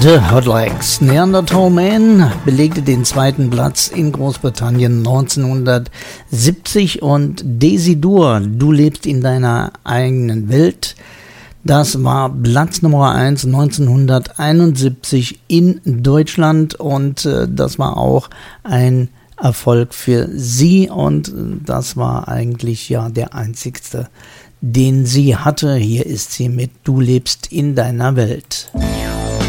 The Hotlegs. Neanderthal Man belegte den zweiten Platz in Großbritannien 1970 und Desidur, du lebst in deiner eigenen Welt. Das war Platz Nummer 1 1971 in Deutschland und das war auch ein Erfolg für sie und das war eigentlich ja der einzigste, den sie hatte. Hier ist sie mit Du lebst in deiner Welt.